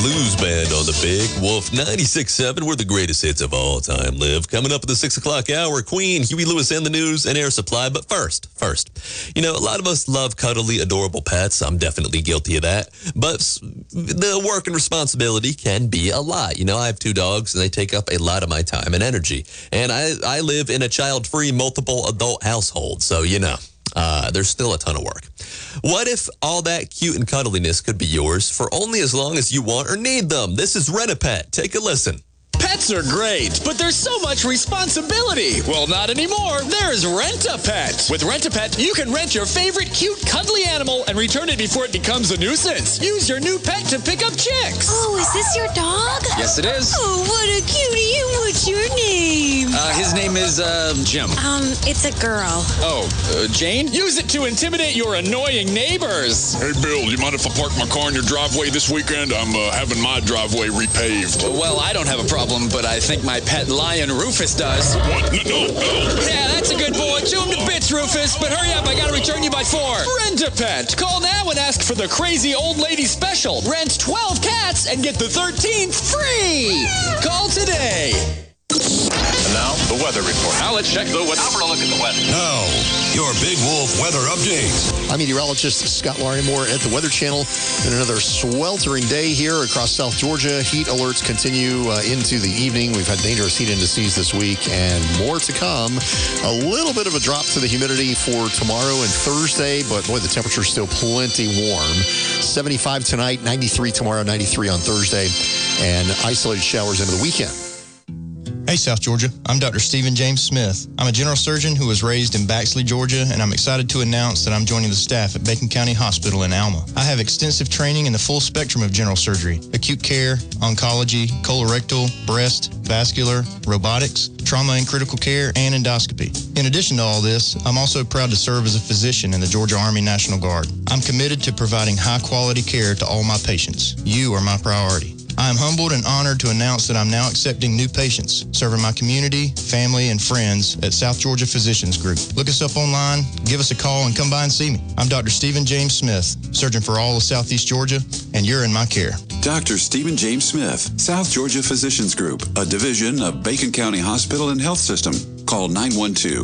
Blues Band on the Big Wolf 96.7, where the greatest hits of all time live. Coming up at the 6 o'clock hour, Queen, Huey Lewis and the News, and Air Supply. But first, a lot of us love cuddly, adorable pets. I'm definitely guilty of that. But the work and responsibility can be a lot. I have 2 dogs, and they take up a lot of my time and energy. And I live in a child-free, multiple adult household, so, there's still a ton of work. What if all that cute and cuddliness could be yours for only as long as you want or need them? This is Rent-A-Pet. Take a listen. Pets are great, but there's so much responsibility. Well, not anymore. There's Rent-A-Pet. With Rent-A-Pet, you can rent your favorite cute, cuddly animal and return it before it becomes a nuisance. Use your new pet to pick up chicks. Oh, is this your dog? Yes, it is. Oh, what a cutie. And what's your name? His name is, Jim. It's a girl. Oh, Jane? Use it to intimidate your annoying neighbors. Hey, Bill, you mind if I park my car in your driveway this weekend? I'm having my driveway repaved. Well, I don't have a problem, but I think my pet lion Rufus does. What? No. Yeah, that's a good boy. Chew him to bits, Rufus. But hurry up, I gotta return you by 4. Rent-A-Pet. Call now and ask for the crazy old lady special. Rent 12 cats and get the 13th free. Call today. And now, the weather report. Now let's check the weather. Have a look at the weather. Now, your Big Wolf weather update. I'm meteorologist Scott Larimore at the Weather Channel. And another sweltering day here across South Georgia. Heat alerts continue into the evening. We've had dangerous heat indices this week and more to come. A little bit of a drop to the humidity for tomorrow and Thursday, but boy, the temperature's still plenty warm. 75 tonight, 93 tomorrow, 93 on Thursday, and isolated showers into the weekend. Hey, South Georgia. I'm Dr. Stephen James Smith. I'm a general surgeon who was raised in Baxley, Georgia, and I'm excited to announce that I'm joining the staff at Bacon County Hospital in Alma. I have extensive training in the full spectrum of general surgery: acute care, oncology, colorectal, breast, vascular, robotics, trauma and critical care, and endoscopy. In addition to all this, I'm also proud to serve as a physician in the Georgia Army National Guard. I'm committed to providing high-quality care to all my patients. You are my priority. I am humbled and honored to announce that I'm now accepting new patients, serving my community, family, and friends at South Georgia Physicians Group. Look us up online, give us a call, and come by and see me. I'm Dr. Stephen James Smith, surgeon for all of Southeast Georgia, and you're in my care. Dr. Stephen James Smith, South Georgia Physicians Group, a division of Bacon County Hospital and Health System. Call 912